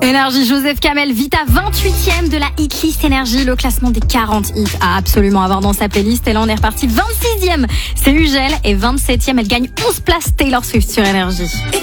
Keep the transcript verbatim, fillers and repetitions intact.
Énergie, Joseph Kamel, Vita, vingt-huitième de la hitlist Énergie, le classement des quarante hits à absolument avoir dans sa playlist. Et là, on est reparti vingt-sixième, c'est Ugel, et vingt-septième, elle gagne onze places, Taylor Swift sur Énergie.